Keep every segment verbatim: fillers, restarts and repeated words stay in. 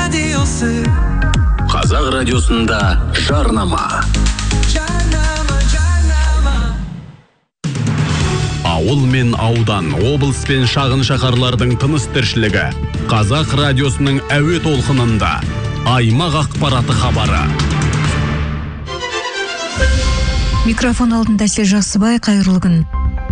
радиосы. Қазақ радиосында жарнама. Ауыл мен аудан, облыс пен шағын шаһарлардың тыныс тіршілігі. Қазақ радиосының әуе толқынында. Аймақ ақпараты хабары. Микрофон алдында Әсел Жақсыбай, қайырлы күн.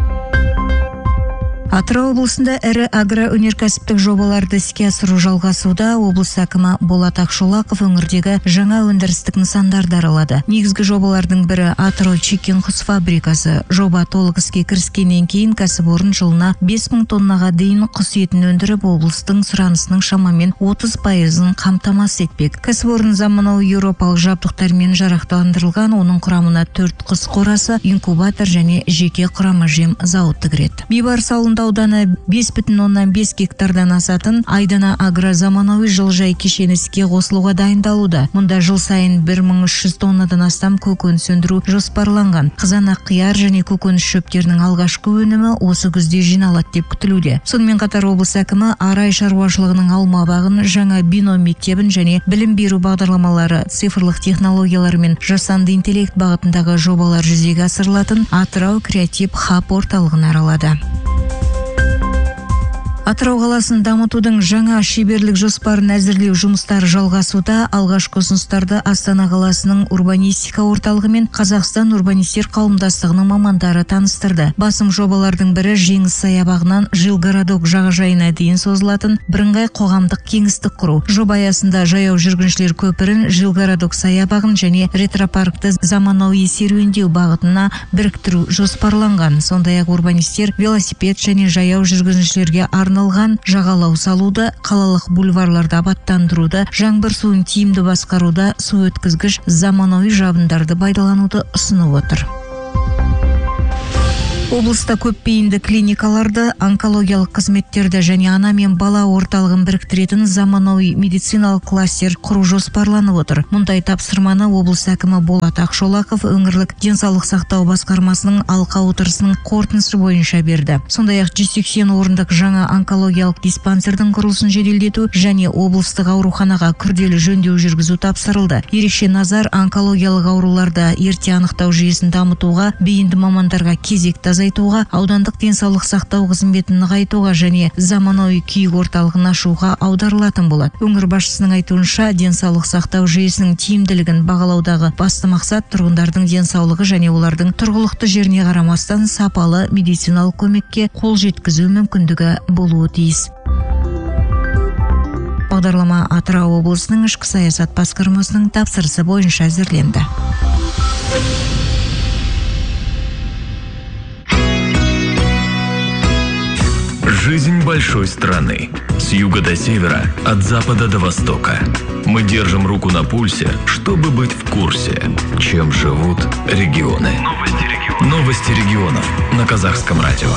Атырау облысында ірі агроөнеркәсіптік жобаларды іске асыру жалғасуда. Облыс әкімі Болат Ақшолақов өңірдегі жаңа өндірістік нысандарды аралады. Негізгі жобалардың бірі Атырау Чикен құс фабрикасы. Жоба толық іске кіріскеннен кейін кәсіпорын жылына бес мың тоннаға дейін құс етін өндіріп, облыстың сұранысының шамамен отыз пайызын қамтамасыз етпек. Кәсіпорын заманауи еуропалық жабдықтармен жарақтандырылған, оның құрамына төрт құс қорасы, инкубатор және жеке құрама жем зауыты кіреді. Бейбарыс ауылында ауданы бес бүтін оннан бес гектардан асатын Айдана агро заманауи жылыжай кешені іске қосылуға дайындалуда. Мұнда жыл сайын бір мың үш жүз тоннадан астам көкөніс өндіру жоспарланған. Қызанақ, қияр және көкөніс шөптерінің алғашқы өнімі осы күзде жиналады деп күтілуде. Сонымен қатар облыс әкімі арай шаруашылығының алма бағын, жаңа бином мектебін және білім беру бағдарламалары, цифрлық технологиялар мен жасанды интеллект бағытындағы жобалар жүзеге асырылатын Атырау креатив хаб орталығын аралады. Атырау қаласын дамытудың жаңа шеберлік жоспарын әзірлеу жұмыстары жалғасуда. Алғашқы ұсыныстарды Астана қаласының урбанистика орталығы мен Қазақстан урбанистер қауымдастығының мамандары таныстырды. Басым жобалардың бірі Жеңіс саябағынан Жилгородок жағажайына дейін созылатын бірыңғай қоғамдық кеңістік құру. Жоба аясында жаяу жүргіншілер көпірін, Жилгородок саябағын және ретропаркты заманауи серуендеу бағытына біріктіру жоспарланған. Сондай-ақ урбанистер велосипед және жаяу жүргіншілерге арналған жағалау салуды, қалалық бульварларды абаттандыруды, жаңбыр суын тиімді басқаруда, су өткізгіш заманауи жабындарды пайдалануды ұсынып отыр. Облыста көпбейінді клиникаларды, онкологиялық қызметтерді және ана мен бала орталығын біріктіретін заманауи медициналық кластер құру жоспарланып отыр. Мұндай тапсырманы облыс әкімі Болат Ақшолақов өңірлік денсаулық сақтау басқармасының алқа отырысының қорытындысы бойынша берді. Сондай-ақ жүз сексен орындық жаңа онкологиялық диспансердің құрылысын жеделдету және облыстық ауруханаға күрделі жөндеу жүргізу тапсырылды. Ерекше назар онкологиялық ауруларды ерте анықтау жүйесін дамытуға, бейінді мамандарға кезекті азайтуға, аудандық денсаулық сақтау қызметін нығайтуға және заманауи күйік орталығын ашуға аударылатын болады. Өңір басшысының айтуынша, денсаулық сақтау жүйесінің тиімділігін бағалаудағы басты мақсат тұрғындардың денсаулығы және олардың тұрғылықты жеріне қарамастан сапалы медициналық көмекке қол жеткізу мүмкіндігі болуы тиіс. Бағдарлама Атырау облысының ішкі саясат басқармасының тапсырысы бойынша әзірленді. Жизнь большой страны. С юга до севера, от запада до востока. Мы держим руку на пульсе, чтобы быть в курсе, чем живут регионы. Новости регионов. Новости регионов на Казахском радио.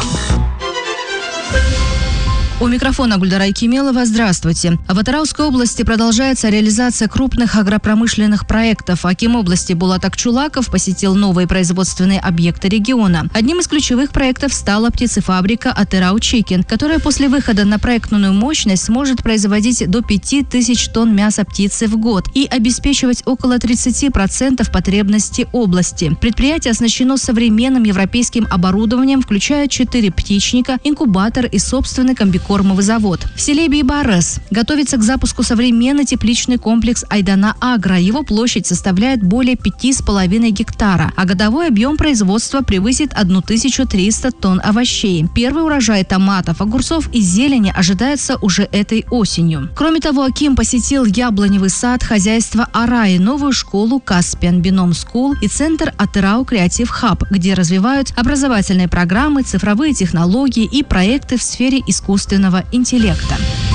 У микрофона Гульдара Айкемелова. Здравствуйте. В Атырауской области продолжается реализация крупных агропромышленных проектов. Аким области Болат Ақшолақов посетил новые производственные объекты региона. Одним из ключевых проектов стала птицефабрика Атырау Чикен, которая после выхода на проектную мощность сможет производить до пяти тысяч тонн мяса птицы в год и обеспечивать около тридцати процентов потребностей области. Предприятие оснащено современным европейским оборудованием, включая четыре птичника, инкубатор и собственный комбикормовый завод. В селе Бейбарыс готовится к запуску современный тепличный комплекс Айдана Агро. Его площадь составляет более пяти с половиной гектара, а годовой объем производства превысит тысячу триста тонн овощей. Первый урожай томатов, огурцов и зелени ожидается уже этой осенью. Кроме того, Аким посетил яблоневый сад хозяйства Араи, новую школу Каспиан Бином Скул и центр Атырау Креатив Хаб, где развивают образовательные программы, цифровые технологии и проекты в сфере искусственного интеллекта.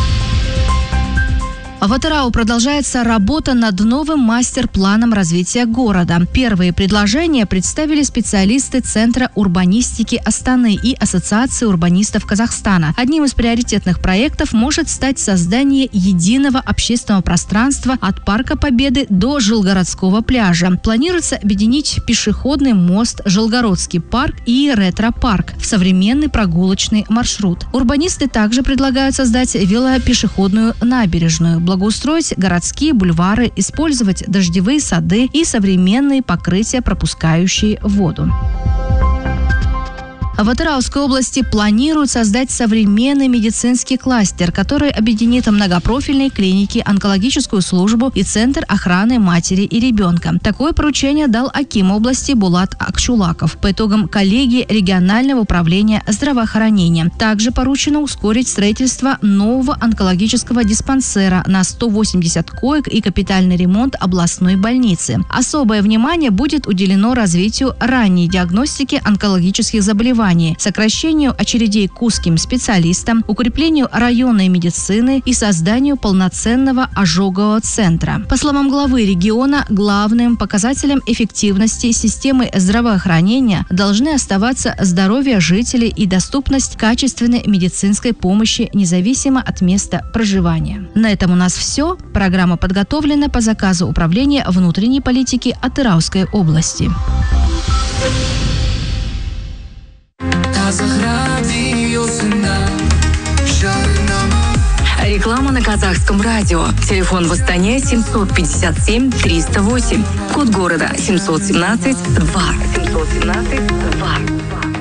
В Атырау продолжается работа над новым мастер-планом развития города. Первые предложения представили специалисты Центра урбанистики Астаны и Ассоциации урбанистов Казахстана. Одним из приоритетных проектов может стать создание единого общественного пространства от Парка Победы до Жилгородского пляжа. Планируется объединить пешеходный мост, Жилгородский парк и ретро-парк в современный прогулочный маршрут. Урбанисты также предлагают создать велопешеходную набережную. благоустроить городские бульвары, использовать дождевые сады и современные покрытия, пропускающие воду. В Атырауской области планируют создать современный медицинский кластер, который объединит многопрофильные клиники, онкологическую службу и Центр охраны матери и ребенка. Такое поручение дал аким области Булат Акчулаков по итогам коллегии регионального управления здравоохранения. Также поручено ускорить строительство нового онкологического диспансера на сто восемьдесят коек и капитальный ремонт областной больницы. Особое внимание будет уделено развитию ранней диагностики онкологических заболеваний, сокращению очередей к узким специалистам, укреплению районной медицины и созданию полноценного ожогового центра. По словам главы региона, главным показателем эффективности системы здравоохранения должны оставаться здоровье жителей и доступность качественной медицинской помощи независимо от места проживания. На этом у нас все. Программа подготовлена по заказу Управления внутренней политики Атырауской области. Реклама на казахском радио. Телефон в Астане семьсот пятьдесят семь триста восемь. Код города семьсот семнадцать два. семьсот семнадцать два.